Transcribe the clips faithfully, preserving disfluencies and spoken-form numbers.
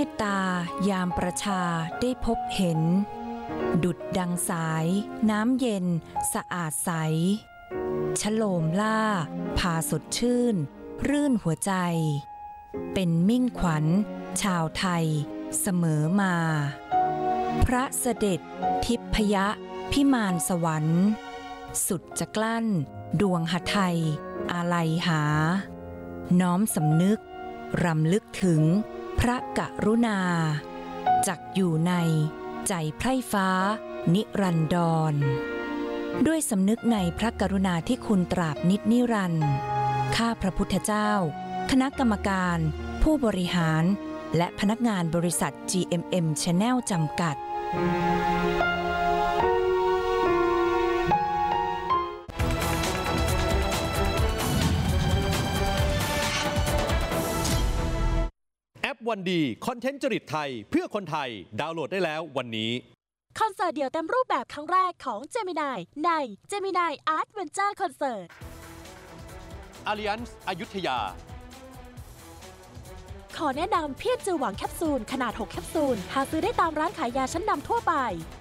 ตตายามประชาได้พบเห็นดุจดังสายน้ำเย็นสะอาดใสชโลมล่าพาสดชื่นรื่นหัวใจเป็นมิ่งขวัญชาวไทยเสมอมาพระเสด็จทิพยพิมานสวรรค์สุดจะกลั้นดวงหทัยอาลัยหาน้อมสำนึกรำลึกถึงพระกรุณาจักอยู่ในใจไพร่ฟ้านิรันดรด้วยสำนึกในพระกรุณาที่คุณตราบนิจนิรันดร์ข้าพระพุทธเจ้าคณะกรรมการผู้บริหารและพนักงานบริษัท จี เอ็ม เอ็ม Channel จำกัดแอปวันดีคอนเทนต์จริตไทยเพื่อคนไทยดาวน์โหลดได้แล้ววันนี้คอนเสิร์ตเดี่ยวเต็มรูปแบบครั้งแรกของ Gemini ใน Gemini Art Venture Concert Alliance อยุธยาขอแนะนำเพียรจือหวังแคปซูลขนาดหกแคปซูลหาซื้อได้ตามร้านขายยาชั้นนำทั่วไป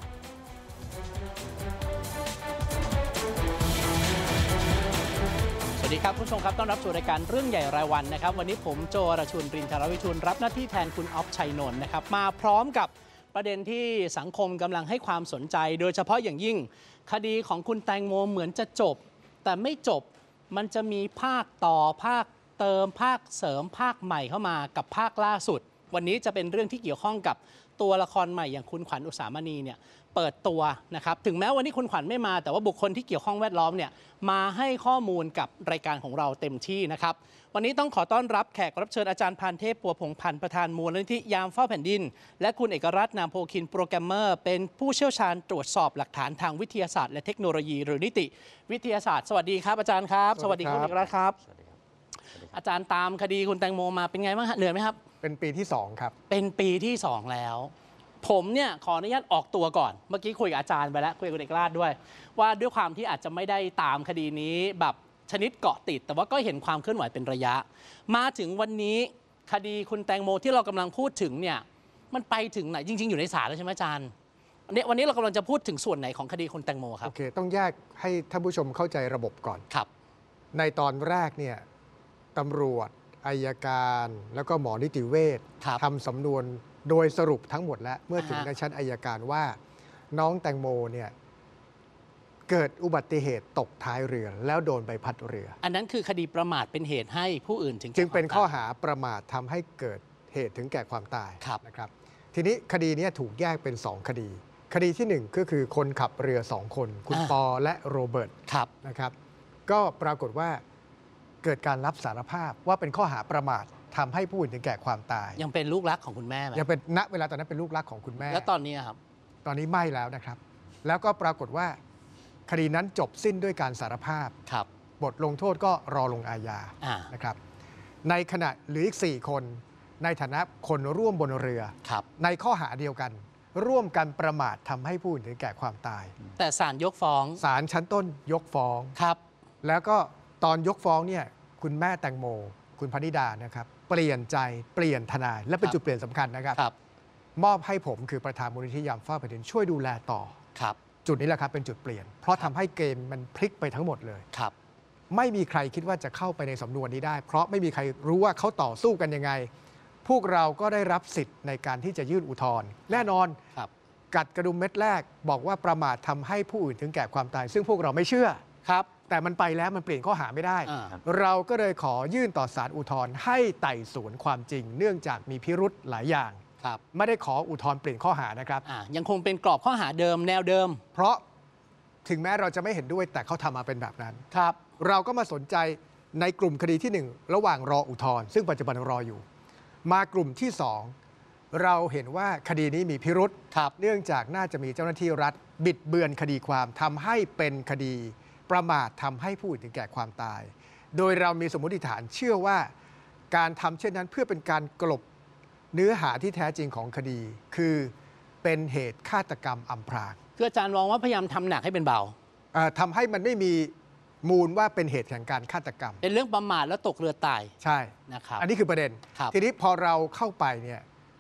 สวัสดีครับผู้ชมครับต้อนรับสู่รายการเรื่องใหญ่รายวันนะครับวันนี้ผมโจรชุนปรินทรวิชุนรับหน้าที่แทนคุณอ๊อฟชัยนนท์นะครับมาพร้อมกับประเด็นที่สังคมกำลังให้ความสนใจโดยเฉพาะอย่างยิ่งคดีของคุณแตงโมเหมือนจะจบแต่ไม่จบมันจะมีภาคต่อภาคเติมภาคเสริมภาคใหม่เข้ามากับภาคล่าสุดวันนี้จะเป็นเรื่องที่เกี่ยวข้องกับตัวละครใหม่อย่างคุณขวัญอุสามณีเนี่ยเปิดตัวนะครับถึงแม้วันนี้คุณขวัญไม่มาแต่ว่าบุคคลที่เกี่ยวข้องแวดล้อมเนี่ยมาให้ข้อมูลกับรายการของเราเต็มที่นะครับวันนี้ต้องขอต้อนรับแขกรับเชิญอาจารย์พานเทพปัวผงพันธ์ประธานมูลนิธิยามเฝ้าแผ่นดินและคุณเอกรัตน์นามโพคินโปรแกรมเมอร์เป็นผู้เชี่ยวชาญตรวจสอบหลักฐานทางวิทยาศาสตร์และเทคโนโลยีหรือนิติวิทยาศาสตร์สวัสดีครับอาจารย์ครับสวัสดีคุณเอกรัตน์ครับอาจารย์ตามคดีคุณแตงโมมาเป็นไงบ้างฮะเหนื่อยไหมครับเป็นปีที่สองครับเป็นปีที่สองแล้วผมเนี่ยขออนุญาตออกตัวก่อนเมื่อกี้คุยกับอาจารย์ไปแล้วคุยกับคุณเอกราชด้วยว่าด้วยความที่อาจจะไม่ได้ตามคดีนี้แบบชนิดเกาะติดแต่ว่าก็เห็นความเคลื่อนไหวเป็นระยะมาถึงวันนี้คดีคุณแตงโมที่เรากำลังพูดถึงเนี่ยมันไปถึงไหนจริงๆอยู่ในศาลแล้วใช่ไหมอาจารย์เนี่ยวันนี้เรากำลังจะพูดถึงส่วนไหนของคดีคุณแตงโมครับโอเคต้องแยกให้ท่านผู้ชมเข้าใจระบบก่อนครับในตอนแรกเนี่ยตำรวจอัยการแล้วก็หมอนิติเวชทำสำนวนโดยสรุปทั้งหมดแล้วเมื่อถึงในชั้นอัยการว่าน้องแตงโมเนี่ยเกิดอุบัติเหตุตกท้ายเรือแล้วโดนใบพัดเรืออันนั้นคือคดีประมาทเป็นเหตุให้ผู้อื่นถึงจึงเป็นข้อหาประมาททำให้เกิดเหตุถึงแก่ความตายนะครับทีนี้คดีนี้ถูกแยกเป็นสองคดีคดีที่หนึ่งก็คือคนขับเรือสองคนคุณปอและโรเบิร์ตนะครับก็ปรากฏว่าเกิดการรับสารภาพว่าเป็นข้อหาประมาททำให้ผู้อื่นถึงแก่ความตายยังเป็นลูกรักของคุณแม่ไหมยังเป็นณเวลาตอนนั้นเป็นลูกรักของคุณแม่แล้วตอนนี้ครับตอนนี้ไม่แล้วนะครับแล้วก็ปรากฏว่าคดีนั้นจบสิ้นด้วยการสารภาพครับบทลงโทษก็รอลงอาญานะครับในขณะหรืออีกสี่คนในฐานะคนร่วมบนเรือในข้อหาเดียวกันร่วมกันประมาททำให้ผู้อื่นถึงแก่ความตายแต่ศาลยกฟ้องศาลชั้นต้นยกฟ้องครับแล้วก็ตอนยกฟ้องเนี่ยคุณแม่แตงโมคุณพนิดานะครับเปลี่ยนใจเปลี่ยนทนายและเป็นจุดเปลี่ยนสำคัญนะครับมอบให้ผมคือประธานมูลนิธิยามเฝ้าแผ่นดินช่วยดูแลต่อครับจุดนี้แหละครับเป็นจุดเปลี่ยนเพราะทำให้เกมมันพลิกไปทั้งหมดเลยครับไม่มีใครคิดว่าจะเข้าไปในสำนวนนี้ได้เพราะไม่มีใครรู้ว่าเขาต่อสู้กันยังไงพวกเราก็ได้รับสิทธิ์ในการที่จะยื่นอุทธรณ์แน่นอนกัดกระดุมเม็ดแรกบอกว่าประมาททำให้ผู้อื่นถึงแก่ความตายซึ่งพวกเราไม่เชื่อครับแต่มันไปแล้วมันเปลี่ยนข้อหาไม่ได้เราก็เลยขอยื่นต่อศาลอุทธรณ์ให้ไต่สวนความจริงเนื่องจากมีพิรุธหลายอย่างไม่ได้ขออุทธรณ์เปลี่ยนข้อหานะครับยังคงเป็นกรอบข้อหาเดิมแนวเดิมเพราะถึงแม้เราจะไม่เห็นด้วยแต่เขาทำมาเป็นแบบนั้นครับเราก็มาสนใจในกลุ่มคดีที่หนึ่งระหว่างรออุทธรณ์ซึ่งปัจจุบันรออยู่มากลุ่มที่สองเราเห็นว่าคดีนี้มีพิรุธเนื่องจากน่าจะมีเจ้าหน้าที่รัฐบิดเบือนคดีความทำให้เป็นคดีประมาททำให้ผู้อื่นถึงแก่ความตายโดยเรามีสมมติฐานเชื่อว่าการทำเช่นนั้นเพื่อเป็นการกลบเนื้อหาที่แท้จริงของคดีคือเป็นเหตุฆาตกรรมอำพรางคืออาจารย์มองว่าพยายามทำหนักให้เป็นเบาทำให้มันไม่มีมูลว่าเป็นเหตุแห่งการฆาตกรรมเป็นเรื่องประมาทแล้วตกเรือตายใช่นะครับอันนี้คือประเด็นทีนี้พอเราเข้าไปเนี่ย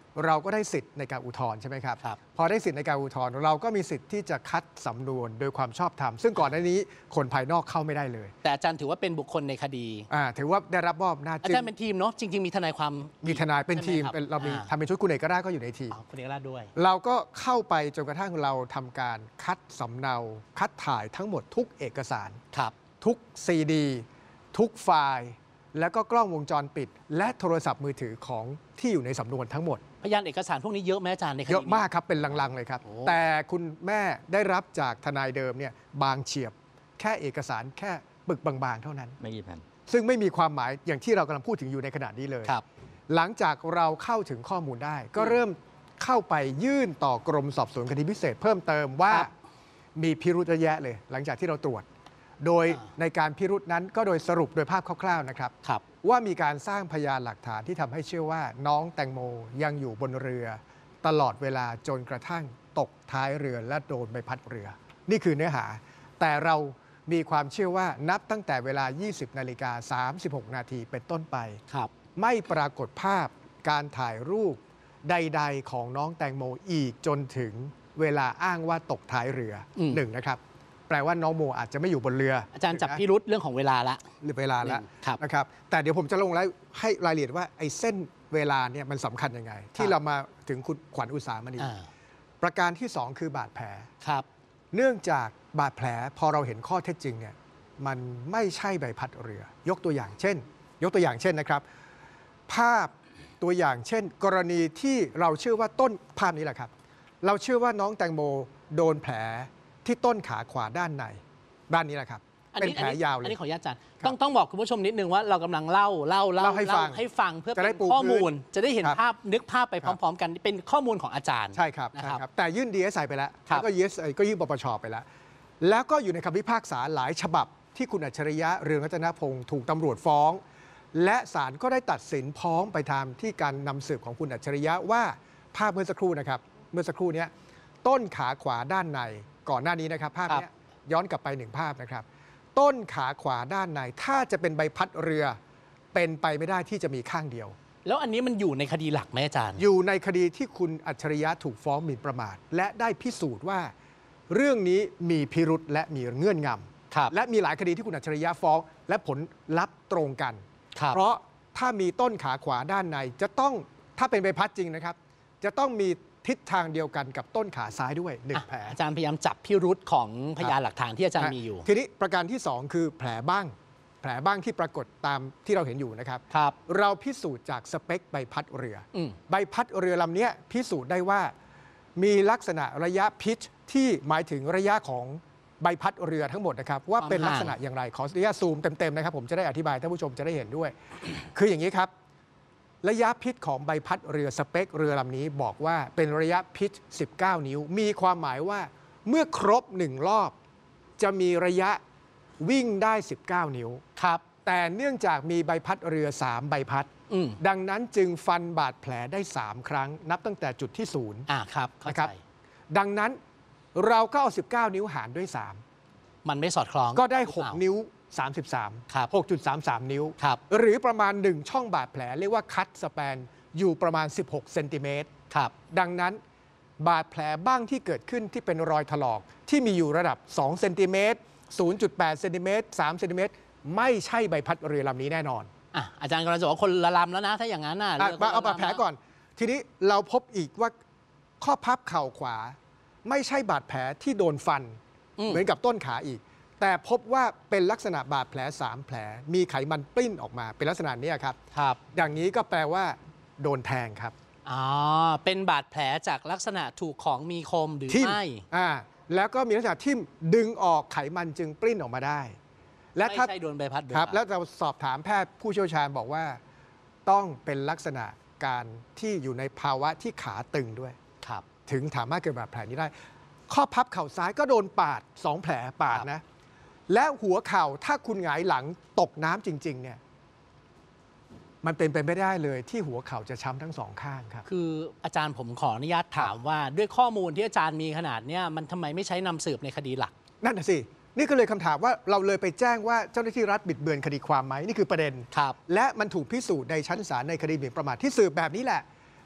เราก็ได้สิทธิ์ในการอุทธรณ์ใช่ไหมครับพอได้สิทธิ์ในการอุทธรณ์เราก็มีสิทธิ์ที่จะคัดสำนวนโดยความชอบธรรมซึ่งก่อนหน้านี้คนภายนอกเข้าไม่ได้เลยแต่อาจารย์ถือว่าเป็นบุคคลในคดีอ่าถือว่าได้รับมอบหน้าที่อาจารย์เป็นทีมเนาะจริงๆมีทนายความมีทนายเป็นทีมเรามีทำเป็นชุดคุณเอกราชก็อยู่ในทีมคุณเอกราชด้วยเราก็เข้าไปจนกระทั่งเราทำการคัดสำเนาคัดถ่ายทั้งหมดทุกเอกสารครับทุกซีดีทุกไฟล์แล้วก็กล้องวงจรปิดและโทรศัพท์มือถือของที่อยู่ในสำนวนทั้งหมดพยานเอกสารพวกนี้เยอะไหมอาจารย์ในคดีเยอะมากครับเป็นลังๆเลยครับแต่คุณแม่ได้รับจากทนายเดิมเนี่ยบางเฉียบแค่เอกสารแค่ปึกบางๆเท่านั้นไม่กี่แผ่นซึ่งไม่มีความหมายอย่างที่เรากำลังพูดถึงอยู่ในขณะนี้เลยครับหลังจากเราเข้าถึงข้อมูลได้ก็เริ่มเข้าไปยื่นต่อกรมสอบสวนคดีพิเศษเพิ่มเติมว่ามีพิรุธเยอะแยะเลยหลังจากที่เราตรวจโดยในการพิรุธนั้นก็โดยสรุปโดยภาพคร่าวๆนะครับว่ามีการสร้างพยานหลักฐานที่ทำให้เชื่อว่าน้องแตงโมยังอยู่บนเรือตลอดเวลาจนกระทั่งตกท้ายเรือและโดนใบพัดเรือนี่คือเนื้อหาแต่เรามีความเชื่อว่านับตั้งแต่เวลา ยี่สิบนาฬิกาสามสิบหกนาทีเป็นต้นไปไม่ปรากฏภาพการถ่ายรูปใดๆของน้องแตงโมอีกจนถึงเวลาอ้างว่าตกท้ายเรือหนึ่งนะครับแปลว่าน้องโมอาจจะไม่อยู่บนเรืออาจารย์จับพิรุธเรื่องของเวลาละหรือเวลาละนะครับแต่เดี๋ยวผมจะลงแล้วให้รายละเอียดว่าไอ้เส้นเวลาเนี่ยมันสำคัญยังไงที่เรามาถึงคุณขวัญอุสามณีประการที่สองคือบาดแผลครับเนื่องจากบาดแผลพอเราเห็นข้อเท็จจริงเนี่ยมันไม่ใช่ใบพัดเรือยกตัวอย่างเช่นยกตัวอย่างเช่นนะครับภาพตัวอย่างเช่นกรณีที่เราเชื่อว่าต้นภาพนี้แหละครับเราเชื่อว่าน้องแตงโมโดนแผลที่ต้นขาขวาด้านในด้านนี้แหละครับเป็นแผลยาวเลยอันนี้ขออนุญาตอาจารย์ต้องต้องบอกคุณผู้ชมนิดนึงว่าเรากำลังเล่าเล่าเล่าให้ฟังให้ฟังเพื่อเป็นข้อมูลจะได้เห็นภาพนึกภาพไปพร้อมๆกันเป็นข้อมูลของอาจารย์ใช่ครับใช่ครับแต่ยื่น ดี เอส ไอ ไปแล้วแล้วก็ ดี เอส ไอ ก็ยื่นปปชไปแล้วแล้วก็อยู่ในคำพิพากษาหลายฉบับที่คุณอัจฉริยะเรืองรัตนพงศ์ถูกตำรวจฟ้องและศาลก็ได้ตัดสินพ้องไปตามที่การนำสืบของคุณอัจฉริยะว่าภาพเมื่อสักครู่นะครับเมื่อสักครู่นี้ต้นขาขวาด้านในก่อนหน้านี้นะครับภาพนี้ย้อนกลับไปหนึ่งภาพนะครับต้นขาขวาด้านในถ้าจะเป็นใบพัดเรือเป็นไปไม่ได้ที่จะมีข้างเดียวแล้วอันนี้มันอยู่ในคดีหลักไหมอาจารย์อยู่ในคดีที่คุณอัจฉริยะถูกฟ้องหมิ่นประมาทและได้พิสูจน์ว่าเรื่องนี้มีพิรุธและมีเงื่อนงำและมีหลายคดีที่คุณอัจฉริยะฟ้องและผลลัพธ์ตรงกันเพราะถ้ามีต้นขาขวาด้านในจะต้องถ้าเป็นใบพัดจริงนะครับจะต้องมีทิศทางเดียวกันกับต้นขาซ้ายด้วยหนึ่งแผลอาจารย์พยายามจับพิรุธของพยานหลักฐานที่อาจารย์มีอยู่ทีนี้ประการที่สองคือแผลบ้างแผลบ้างที่ปรากฏตามที่เราเห็นอยู่นะครับครับเราพิสูจน์จากสเปคใบพัดเรือใบพัดเรือลำนี้พิสูจน์ได้ว่ามีลักษณะระยะพิชที่หมายถึงระยะของใบพัดเรือทั้งหมดนะครับว่าเป็นลักษณะอย่างไรขออนุญาตซูมเต็มๆนะครับผมจะได้อธิบายท่านผู้ชมจะได้เห็นด้วยคืออย่างนี้ครับระยะพิชของใบพัดเรือสเปคเรือลำนี้บอกว่าเป็นระยะพิชสิบเก้านิ้วมีความหมายว่าเมื่อครบหนึ่งรอบจะมีระยะวิ่งได้สิบเก้านิ้วครับแต่เนื่องจากมีใบพัดเรือสามใบพัดดังนั้นจึงฟันบาดแผลได้สามครั้งนับตั้งแต่จุดที่ศูนย์อ่าครับนะครับดังนั้นเราก็เอาสิบเก้านิ้วหารด้วยสามมันไม่สอดคล้องก็ได้หกนิ้วสามสิบสาม หกจุดสามสาม นิ้วหรือประมาณหนึ่งช่องบาดแผลเรียกว่าคัตสแปนอยู่ประมาณสิบหกเซนติเมตรดังนั้นบาดแผลบ้างที่เกิดขึ้นที่เป็นรอยถลอกที่มีอยู่ระดับสองเซนติเมตร ศูนย์จุดแปดเซนติเมตร สามเซนติเมตรไม่ใช่ใบพัดเรือลำนี้แน่นอนอ่ะอาจารย์กำลังจะบอกว่าคนละลำแล้วนะถ้าอย่างนั้นน่ะเอาบาดแผลก่อนทีนี้เราพบอีกว่าข้อพับเข่าขวาไม่ใช่บาดแผลที่โดนฟันเหมือนกับต้นขาอีกแต่พบว่าเป็นลักษณะบาดแผลสามแผลมีไขมันปลิ้นออกมาเป็นลักษณะนี้ครับครับอย่างนี้ก็แปลว่าโดนแทงครับอ๋อเป็นบาดแผลจากลักษณะถูกของมีคมหรือไม่อ่าแล้วก็มีลักษณะทิ่มดึงออกไขมันจึงปลิ้นออกมาได้และถ้าไม่ใช่โดนใบพัดครับแล้วเราสอบถามแพทย์ผู้เชี่ยวชาญบอกว่าต้องเป็นลักษณะการที่อยู่ในภาวะที่ขาตึงด้วยครับถึงสามารถเกิดบาดแผลนี้ได้ข้อพับเข่าซ้ายก็โดนปาดสองแผลปาดนะและหัวเข่าถ้าคุณหงายหลังตกน้ำจริงๆเนี่ยมันเป็นไปไม่ได้เลยที่หัวเข่าจะช้ำทั้งสองข้างครับคืออาจารย์ผมขออนุญาตถามว่าด้วยข้อมูลที่อาจารย์มีขนาดนี้มันทำไมไม่ใช้นำสืบในคดีหลักนั่นน่ะสินี่ก็เลยคำถามว่าเราเลยไปแจ้งว่าเจ้าหน้าที่รัฐบิดเบือนคดีความไหมนี่คือประเด็นครับและมันถูกพิสูจน์ในชั้นศาลในคดีหมิ่นประมาทที่สืบแบบนี้แหละ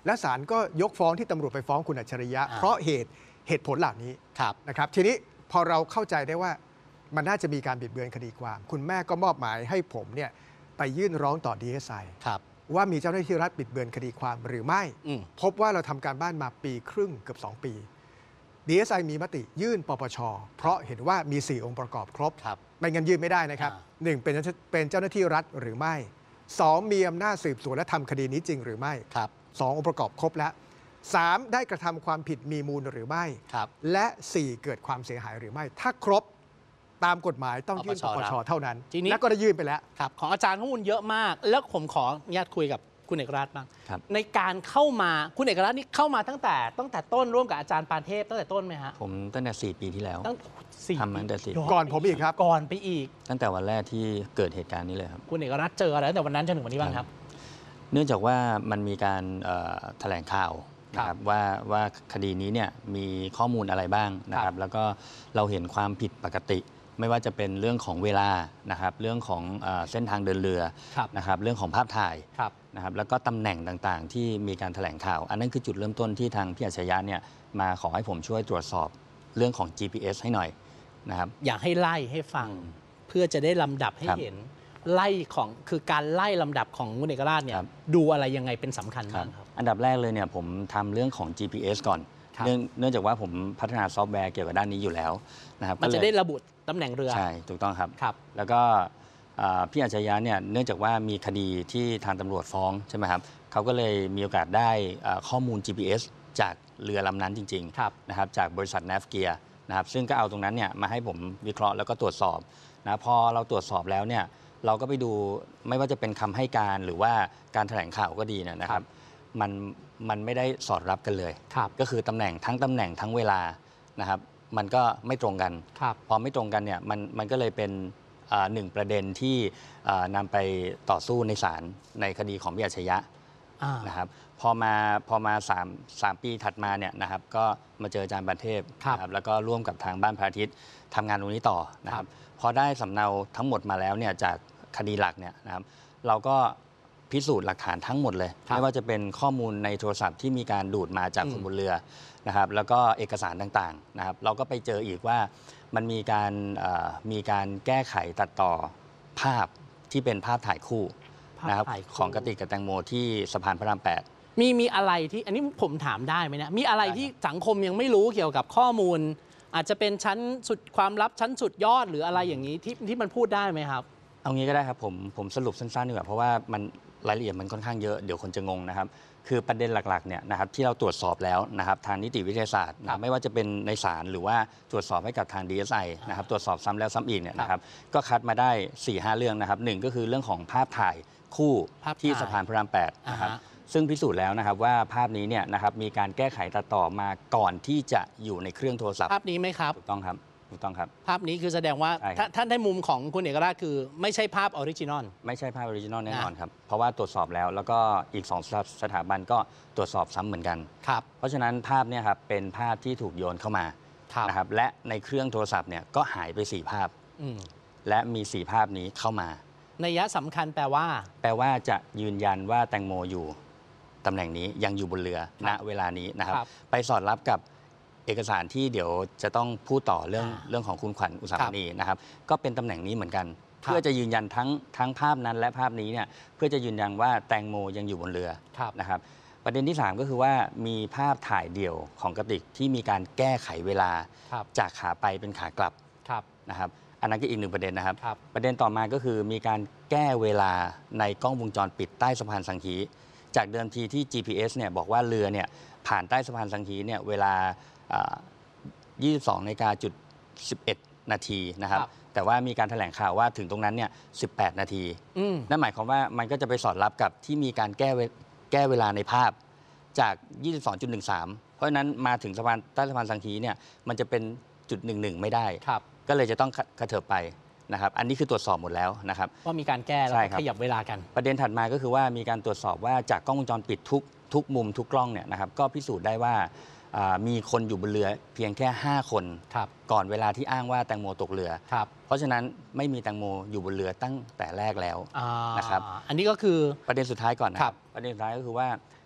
และศาลก็ยกฟ้องที่ตำรวจไปฟ้องคุณอัจฉริยะเพราะเหตุเหตุผลเหล่านี้นะครับทีนี้พอเราเข้าใจได้ว่ามันน่าจะมีการบิดเบือนคดีความคุณแม่ก็มอบหมายให้ผมเนี่ยไปยื่นร้องต่อ ดี เอส ไอ ว่ามีเจ้าหน้าที่รัฐบิดเบือนคดีความหรือไม่พบว่าเราทำการบ้านมาปีครึ่งเกือบสองปี ดี เอส ไอ มีมติยื่นปปช.เพราะเห็นว่ามีสี่องค์ประกอบครบไม่งั้นยื่นไม่ได้นะครับหนึ่งเป็นเป็นเจ้าหน้าที่รัฐหรือไม่สองมีอำนาจสืบสวนและทำคดีนี้จริงหรือไม่สององค์ประกอบครบแล้วสามได้กระทำความผิดมีมูลหรือไม่และสี่เกิดความเสียหายหรือไม่ถ้าครบตามกฎหมายต้องยื่นปปช.เท่านั้นและก็ได้ยื่นไปแล้วครับของอาจารย์ข้อมูลเยอะมากแล้วผมขออนุญาตคุยกับคุณเอกราชบ้างในการเข้ามาคุณเอกราชนี่เข้ามาตั้งแต่ตั้งแต่ต้นร่วมกับอาจารย์ปานเทพตั้งแต่ต้นไหมฮะผมตั้งแต่สี่ปีที่แล้วตั้งสี่ทำมาตั้งแต่สี่ก่อนผมอีกครับก่อนไปอีกตั้งแต่วันแรกที่เกิดเหตุการณ์นี้เลยครับคุณเอกราชเจออะไรตั้งแต่วันนั้นจนถึงวันนี้บ้างครับเนื่องจากว่ามันมีการแถลงข่าวนะครับว่าว่าคดีนี้เนี่ยมีข้อมูลอะไรบ้างนะครับแล้วก็เราเห็นความผิดปกติไม่ว่าจะเป็นเรื่องของเวลานะครับเรื่องของเส้นทางเดินเรือนะครับเรื่องของภาพถ่ายนะครับแล้วก็ตำแหน่งต่างๆที่มีการแถลงข่าวอันนั้นคือจุดเริ่มต้นที่ทางพี่อัจฉริยะเนี่ยมาขอให้ผมช่วยตรวจสอบเรื่องของ จี พี เอส ให้หน่อยนะครับอยากให้ไล่ให้ฟังเพื่อจะได้ลำดับให้เห็นไล่ของคือการไล่ลำดับของคุณเอกราชเนี่ยดูอะไรยังไงเป็นสำคัญบ้างครับอันดับแรกเลยเนี่ยผมทำเรื่องของ จี พี เอส ก่อนเนื่องเนื่องจากว่าผมพัฒนาซอฟต์แวร์เกี่ยวกับด้านนี้อยู่แล้วนะครับมันจะได้ระบุตำแหน่งเรือใช่ถูกต้องครับครับแล้วก็พี่อัจฉริยะเนี่ยเนื่องจากว่ามีคดีที่ทางตำรวจฟ้องใช่ไหมครับเขาก็เลยมีโอกาสได้ข้อมูล จี พี เอส จากเรือลำนั้นจริงๆนะครับจากบริษัท Navgear นะครับซึ่งก็เอาตรงนั้นเนี่ยมาให้ผมวิเคราะห์แล้วก็ตรวจสอบนะพอเราตรวจสอบแล้วเนี่ยเราก็ไปดูไม่ว่าจะเป็นคำให้การหรือว่าการแถลงข่าวก็ดีนะครับมันมันไม่ได้สอดรับกันเลยก็คือตำแหน่งทั้งตำแหน่งทั้งเวลานะครับมันก็ไม่ตรงกันพอไม่ตรงกันเนี่ยมันมันก็เลยเป็นหนึ่งประเด็นที่นำไปต่อสู้ในศาลในคดีของพี่อัจฉริยะนะครับพอมาพอมาสามสามปีถัดมาเนี่ยนะครับก็มาเจออาจารย์ปานเทพนะครับแล้วก็ร่วมกับทางบ้านพระอาทิตย์ทำงานตรงนี้ต่อนะครับพอได้สำเนาทั้งหมดมาแล้วเนี่ยจากคดีหลักเนี่ยนะครับเราก็พิสูจน์หลักฐานทั้งหมดเลยไม่ว่าจะเป็นข้อมูลในโทรศัพท์ที่มีการดูดมาจากคนบนเรือนะครับแล้วก็เอกสารต่างๆนะครับเราก็ไปเจออีกว่ามันมีการมีการแก้ไขตัดต่อภาพที่เป็นภาพถ่ายคู่นะครับของกติกกับแตงโมที่สะพานพระรามแปดมีมีอะไรที่อันนี้ผมถามได้ไหมเนี่ยมีอะไรที่สังคมยังไม่รู้เกี่ยวกับข้อมูลอาจจะเป็นชั้นสุดความลับชั้นสุดยอดหรืออะไรอย่างนี้ที่ที่มันพูดได้ไหมครับเอางี้ก็ได้ครับผมผมสรุปสั้นๆดีกว่าเพราะว่ามันรายละเอียดมันค่อนข้างเยอะเดี๋ยวคนจะงงนะครับคือประเด็นหลักๆเนี่ยนะครับที่เราตรวจสอบแล้วนะครับทางนิติวิทยาศาสตร์นะไม่ว่าจะเป็นในศาลหรือว่าตรวจสอบให้กับทาง ดี เอส ไอ นะครับตรวจสอบซ้ำแล้วซ้ำอีกเนี่ยนะครับก็คัดมาได้ สี่ห้า เรื่องนะครับหนึ่งก็คือเรื่องของภาพถ่ายคู่ที่สะพานพระรามแปดนะครับซึ่งพิสูจน์แล้วนะครับว่าภาพนี้เนี่ยนะครับมีการแก้ไขตัดต่อมาก่อนที่จะอยู่ในเครื่องโทรศัพท์ภาพนี้ไหมครับถูกต้องครับถูกต้องครับภาพนี้คือแสดงว่าท่านได้มุมของคุณเอกราชคือไม่ใช่ภาพออริจินอลไม่ใช่ภาพออริจินอลแน่นอนครับเพราะว่าตรวจสอบแล้วแล้วก็อีกสองสถาบันก็ตรวจสอบซ้ำเหมือนกันครับเพราะฉะนั้นภาพเนี่ยครับเป็นภาพที่ถูกโยนเข้ามานะครับและในเครื่องโทรศัพท์เนี่ยก็หายไปสี่ภาพและมีสี่ภาพนี้เข้ามานัยยะสำคัญแปลว่าแปลว่าจะยืนยันว่าแตงโมอยู่ตำแหน่งนี้ยังอยู่บนเรือณเวลานี้นะครับไปสอดรับกับเอกสารที่เดี๋ยวจะต้องพูดต่อเรื่องเรื่องของคุณขวัญอุสามณีนะครับก็เป็นตำแหน่งนี้เหมือนกันเพื่อจะยืนยันทั้งทั้งภาพนั้นและภาพนี้เนี่ยเพื่อจะยืนยันว่าแตงโมยังอยู่บนเรือนะครับประเด็นที่สามก็คือว่ามีภาพถ่ายเดี่ยวของกติกที่มีการแก้ไขเวลาจากขาไปเป็นขากลับนะครับอันนั้นก็อีกหนึ่งประเด็นนะครับประเด็นต่อมาก็คือมีการแก้เวลาในกล้องวงจรปิดใต้สะพานสังขีจากเดิมทีที่ จี พี เอส เนี่ยบอกว่าเรือเนี่ยผ่านใต้สะพานสังขีเนี่ยเวลายี่สิบสองนาฬิกาจุดสิบเอ็ดนาทีนะครับแต่ว่ามีการแถลงข่าวว่าถึงตรงนั้นเนี่ยสิบแปดนาทีนั่นหมายความว่ามันก็จะไปสอดรับกับที่มีการแก้แก้เวลาในภาพจาก ยี่สิบสองจุดหนึ่งสาม เพราะฉะนั้นมาถึงสะพานใต้สะพานสังขีเนี่ยมันจะเป็นจุดหนึ่งหนึ่งไม่ได้ก็เลยจะต้องกระเถิบไปนะครับอันนี้คือตรวจสอบหมดแล้วนะครับว่ามีการแก้แล้วขยับเวลากันประเด็นถัดมาก็คือว่ามีการตรวจสอบว่าจากกล้องวงจรปิดทุกทุกมุมทุกกล้องเนี่ยนะครับก็พิสูจน์ได้ว่ามีคนอยู่บนเรือเพียงแค่ห้าคนก่อนเวลาที่อ้างว่าแตงโมตกเรือเพราะฉะนั้นไม่มีแตงโมอยู่บนเรือตั้งแต่แรกแล้วนะครับอันนี้ก็คือประเด็นสุดท้ายก่อนนะครับประเด็นสุดท้ายก็คือว่า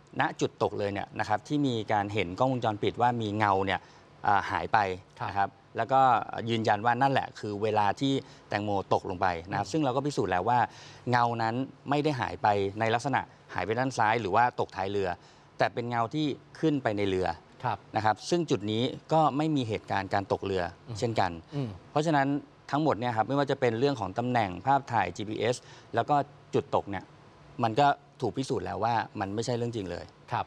ณจุดตกเลยเนี่ยนะครับที่มีการเห็นกล้องวงจรปิดว่ามีเงาเนี่ยหายไปนะครับแล้วก็ยืนยันว่านั่นแหละคือเวลาที่แตงโมตกลงไปนะครับซึ่งเราก็พิสูจน์แล้วว่าเงานั้นไม่ได้หายไปในลักษณะหายไปด้านซ้ายหรือว่าตกท้ายเรือแต่เป็นเงาที่ขึ้นไปในเรือนะครับซึ่งจุดนี้ก็ไม่มีเหตุการณ์การตกเรือเช่นกันเพราะฉะนั้นทั้งหมดเนี่ยครับไม่ว่าจะเป็นเรื่องของตำแหน่งภาพถ่าย จี พี เอส แล้วก็จุดตกเนี่ยมันก็ถูกพิสูจน์แล้วว่ามันไม่ใช่เรื่องจริงเลย